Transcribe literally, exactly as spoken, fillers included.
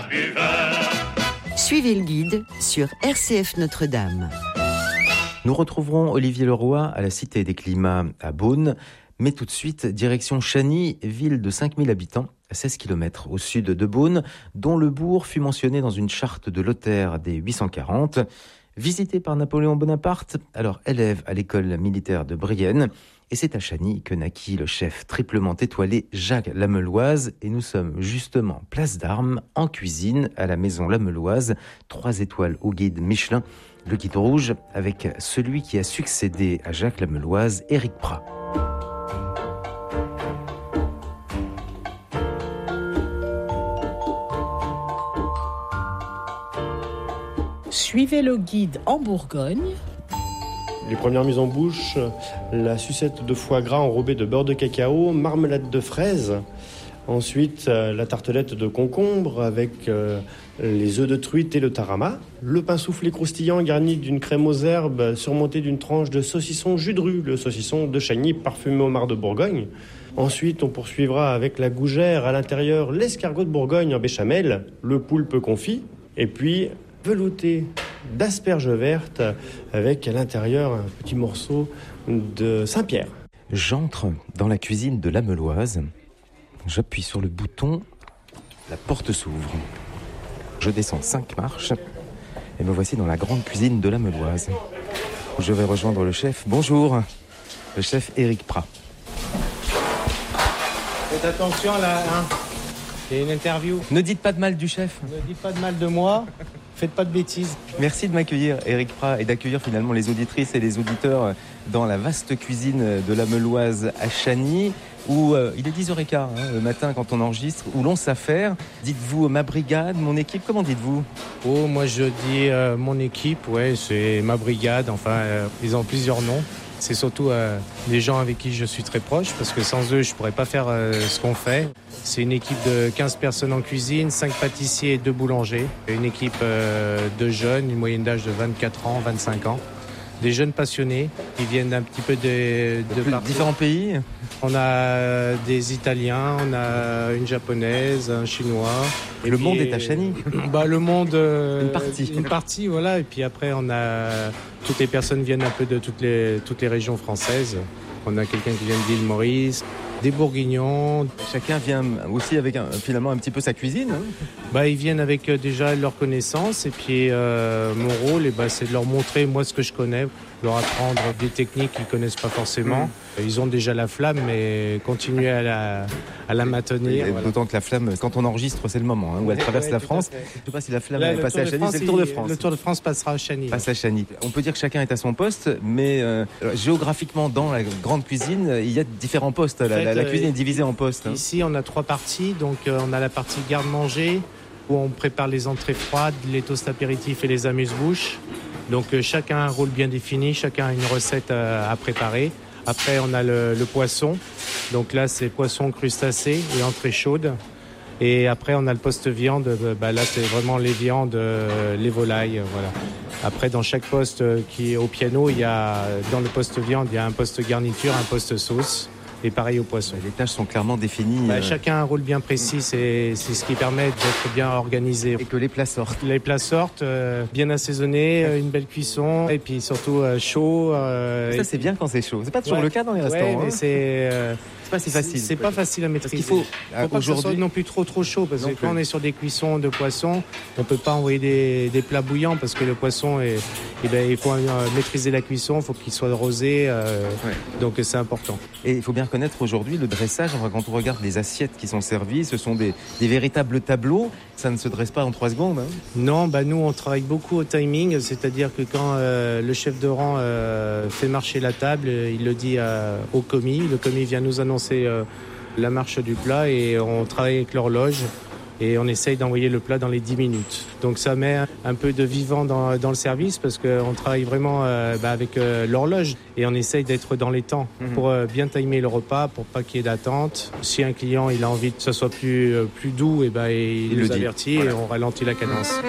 buveur. Suivez le guide sur R C F Notre-Dame. Nous retrouverons Olivier Leroy à la Cité des Climats à Beaune, mais tout de suite, direction Chagny, ville de cinq mille habitants, à seize kilomètres au sud de Beaune, dont le bourg fut mentionné dans une charte de Lothaire des huit cent quarante. Visité par Napoléon Bonaparte, alors élève à l'école militaire de Brienne, et c'est à Chagny que naquit le chef triplement étoilé Jacques Lameloise, et nous sommes justement place d'Armes, en cuisine, à la maison Lameloise, trois étoiles au guide Michelin, le guide rouge, avec celui qui a succédé à Jacques Lameloise, Éric Prat. Suivez le guide en Bourgogne. Les premières mises en bouche, la sucette de foie gras enrobée de beurre de cacao, marmelade de fraises. Ensuite, la tartelette de concombre avec euh, les œufs de truite et le tarama. Le pain soufflé croustillant garni d'une crème aux herbes surmonté d'une tranche de saucisson jus de rue, le saucisson de Chagny parfumé au mar de Bourgogne. Ensuite, on poursuivra avec la gougère, à l'intérieur l'escargot de Bourgogne en béchamel, le poulpe confit, et puis velouté d'asperges vertes avec à l'intérieur un petit morceau de Saint-Pierre. J'entre dans la cuisine de Lameloise. J'appuie sur le bouton, la porte s'ouvre. Je descends cinq marches et me voici dans la grande cuisine de Lameloise, où je vais rejoindre le chef. Bonjour, le chef Éric Prat. Faites attention là, hein. C'est une interview. Ne dites pas de mal du chef. Ne dites pas de mal de moi. Faites pas de bêtises. Merci de m'accueillir, Éric Prat, et d'accueillir finalement les auditrices et les auditeurs dans la vaste cuisine de Lameloise à Chagny, où euh, il est dix heures quinze hein, le matin quand on enregistre, où l'on s'affaire. Dites-vous ma brigade, mon équipe, comment dites-vous ? Oh, moi je dis euh, mon équipe, ouais, c'est ma brigade, enfin, euh, ils ont plusieurs noms. C'est surtout euh, des gens avec qui je suis très proche, parce que sans eux, je pourrais pas faire euh, ce qu'on fait. C'est une équipe de quinze personnes en cuisine, cinq pâtissiers et deux boulangers. Une équipe euh, de jeunes, une moyenne d'âge de vingt-quatre ans, vingt-cinq ans. Des jeunes passionnés qui viennent un petit peu de, de Plus différents pays. On a des Italiens, on a une Japonaise, un Chinois. Et, et le puis, monde est à Chagny. Bah, le monde... Euh, une partie. Une partie, voilà. Et puis après, on a... Toutes les personnes viennent un peu de toutes les, toutes les régions françaises. On a quelqu'un qui vient de l'île Maurice, des Bourguignons. Chacun vient aussi avec un, finalement un petit peu sa cuisine. Hein. Bah, ils viennent avec euh, déjà leurs connaissances. Et puis euh, mon rôle, eh bah, c'est de leur montrer moi ce que je connais, leur apprendre des techniques qu'ils ne connaissent pas forcément. Mmh. Ils ont déjà la flamme, mais continuer à la, à la maintenir. Voilà. D'autant que la flamme, quand on enregistre, c'est le moment hein, où elle traverse ouais, la France. Je ne sais pas si la flamme Là, est passée à Chagny, c'est le Tour de France. Le Tour de France passera à Chagny. Passe à Chagny. On peut dire que chacun est à son poste, mais euh, géographiquement, dans la grande cuisine, il y a différents postes. En fait, la, la, la cuisine est divisée en postes. Hein. Ici, on a trois parties. Donc, euh, on a la partie garde-manger, où on prépare les entrées froides, les toasts apéritifs et les amuse-bouches. Donc, euh, chacun a un rôle bien défini, chacun a une recette euh, à préparer. Après, on a le, le poisson. Donc là, c'est poisson, crustacés et entrée chaude. Et après, on a le poste viande. Bah, là, c'est vraiment les viandes, euh, les volailles. Voilà. Après, dans chaque poste qui est au piano, il y a, dans le poste viande, il y a un poste garniture, un poste sauce. Et pareil au poisson. Les tâches sont clairement définies. Bah, euh... Chacun a un rôle bien précis, c'est, c'est ce qui permet d'être bien organisé. Et que les plats sortent. Les plats sortent, euh, bien assaisonnés, euh, une belle cuisson, et puis surtout euh, chaud. Euh, ça, c'est bien quand c'est chaud. C'est pas toujours ouais. le cas dans les restaurants. Ouais, mais hein. c'est, euh, c'est pas si facile. C'est, c'est pas facile à maîtriser. Il faut, faut pas aujourd'hui... que ce soit non plus trop trop chaud, parce non que plus. Quand on est sur des cuissons de poisson, on peut pas envoyer des, des plats bouillants, parce que le poisson, est, eh ben, il faut euh, maîtriser la cuisson, il faut qu'il soit rosé, euh, ouais. Donc c'est important. Et il faut bien reconnaître aujourd'hui le dressage, quand on regarde les assiettes qui sont servies, ce sont des, des véritables tableaux. Ça ne se dresse pas en trois secondes. Hein. Non, bah nous on travaille beaucoup au timing, c'est-à-dire que quand euh, le chef de rang euh, fait marcher la table, il le dit euh, au commis. Le commis vient nous annoncer euh, la marche du plat et on travaille avec l'horloge. Et on essaye d'envoyer le plat dans les dix minutes. Donc ça met un peu de vivant dans, dans le service parce qu'on travaille vraiment euh, bah, avec euh, l'horloge et on essaye d'être dans les temps mmh. pour euh, bien timer le repas, pour pas qu'il y ait d'attente. Si un client il a envie que ça soit plus, euh, plus doux, et bah, il, il nous avertit voilà. Et on ralentit la cadence.